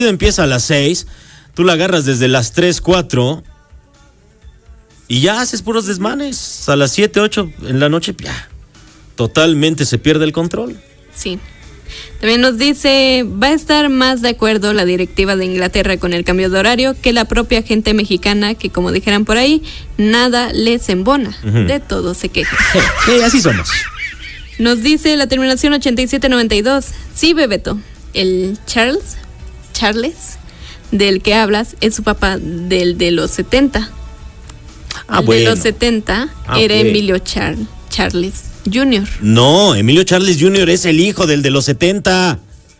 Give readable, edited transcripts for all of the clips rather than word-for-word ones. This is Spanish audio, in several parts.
empieza a las 6, tú la agarras desde las 3, 4 y ya haces puros desmanes. A las 7, 8 en la noche, ya, totalmente se pierde el control. Sí. También nos dice, va a estar más de acuerdo la directiva de Inglaterra con el cambio de horario que la propia gente mexicana, que como dijeran por ahí, nada les embona, de todo se queja. Así somos. Nos dice la terminación 8792, sí, Bebeto, el Charles, del que hablas, es su papá del de los 70. De los 70 era Emilio Charles Jr. No, Emilio Charles Jr. es el hijo del de los 70.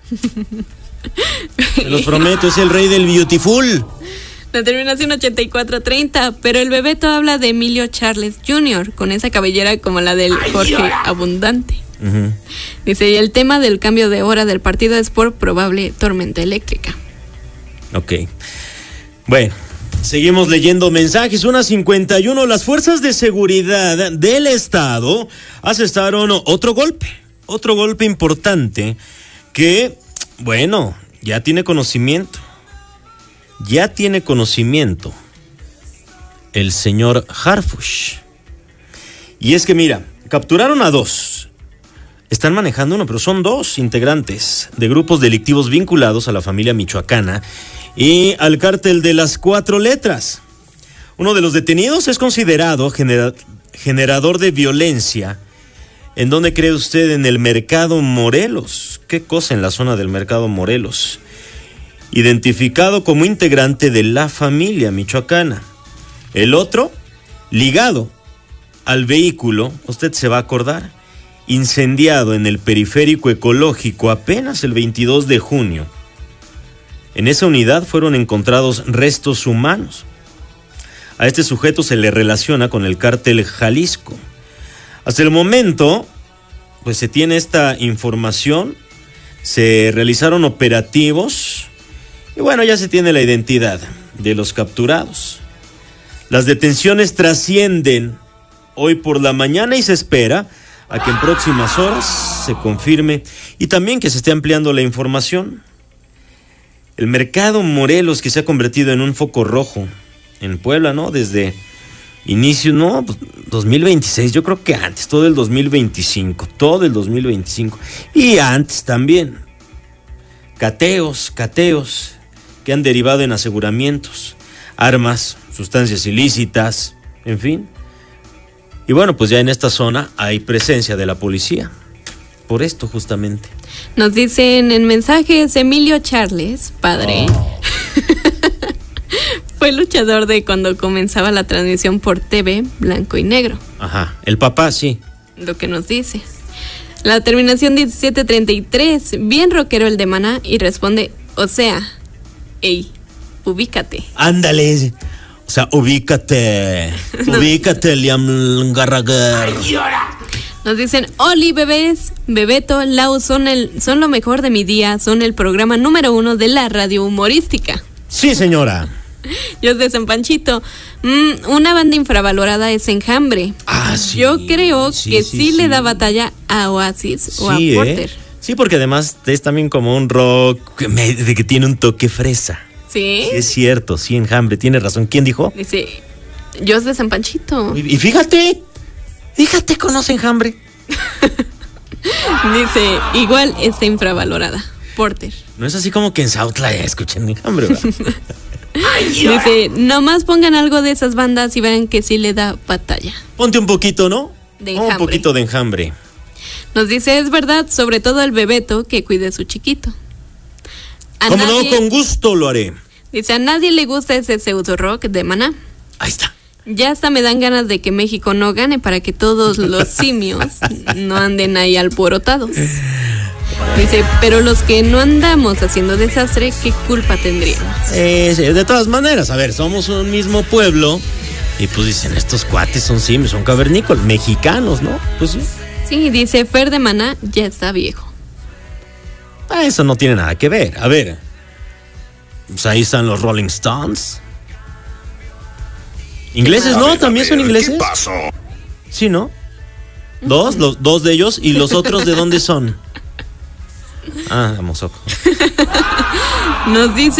Te los prometo, es el rey del Beautiful. La terminación 8430, pero el Bebeto habla de Emilio Charles Jr. con esa cabellera como la del Jorge Abundante. Dice, y el tema del cambio de hora del partido es por probable tormenta eléctrica. Ok. Bueno, seguimos leyendo mensajes. 1:51. Las fuerzas de seguridad del Estado asestaron otro golpe importante que, bueno, ya tiene conocimiento el señor Harfuch. Y es que mira, capturaron a 2. Están manejando uno, pero son 2 integrantes de grupos delictivos vinculados a la familia michoacana y al cártel de las 4 letras. Uno de los detenidos es considerado generador de violencia. ¿En dónde cree usted? En el Mercado Morelos. ¿Qué cosa en la zona del Mercado Morelos? Identificado como integrante de la familia michoacana. El otro, ligado al vehículo, usted se va a acordar, incendiado en el periférico ecológico apenas el 22 de junio. En esa unidad fueron encontrados restos humanos. A este sujeto se le relaciona con el cártel Jalisco. Hasta el momento, pues se tiene esta información, se realizaron operativos y bueno, ya se tiene la identidad de los capturados. Las detenciones trascienden hoy por la mañana y se espera a que en próximas horas se confirme y también que se esté ampliando la información. El Mercado Morelos, que se ha convertido en un foco rojo en Puebla, ¿no? Desde inicio, no, pues 2026, yo creo que antes, todo el 2025 y antes también. Cateos que han derivado en aseguramientos, armas, sustancias ilícitas, en fin. Y bueno, pues ya en esta zona hay presencia de la policía. Por esto justamente. Nos dicen en mensajes, Emilio Charles, padre, fue luchador de cuando comenzaba la transmisión por TV blanco y negro. Ajá, el papá sí. Lo que nos dice. La terminación 1733, bien rockero el de Maná, y responde, o sea, ey, ubícate. Ándale. O sea, ubícate, Liam Gallagher. Nos dicen, Oli, bebés, Bebeto, Lau, son lo mejor de mi día, son el programa número 1 de la radio humorística. Sí, señora. Yo de San Panchito. Una banda infravalorada es Enjambre. Sí. Yo creo que sí le da batalla a Oasis o a Porter. Sí, porque además es también como un rock que tiene un toque fresa. ¿Sí? Sí, es cierto, sí, Enjambre, tiene razón. ¿Quién dijo? Dice, yo es de San Panchito. Y fíjate, conoce Enjambre. Dice, igual está infravalorada, Porter. No es así como que en Sautla escuchen Enjambre, ¿verdad? Dice, nomás pongan algo de esas bandas y verán que sí le da batalla. Ponte un poquito, ¿no? De Enjambre. Un poquito de Enjambre. Nos dice, es verdad, sobre todo el Bebeto, que cuide a su chiquito. Como no, con gusto lo haré. Dice, a nadie le gusta ese pseudo rock de Maná. Ahí está. Ya hasta me dan ganas de que México no gane para que todos los simios no anden ahí alborotados. Dice, pero los que no andamos haciendo desastre, ¿qué culpa tendríamos? De todas maneras, a ver, somos un mismo pueblo y pues dicen, estos cuates son simios, son cavernícolas, mexicanos, ¿no? Pues sí. Sí, dice, Fer de Maná ya está viejo. Eso no tiene nada que ver. A ver, pues ahí están los Rolling Stones. ¿Ingleses no? ¿También son ingleses? ¿Qué pasó? Sí, ¿no? Dos de ellos. ¿Y los otros de dónde son? Ah, Amozoc. Nos dice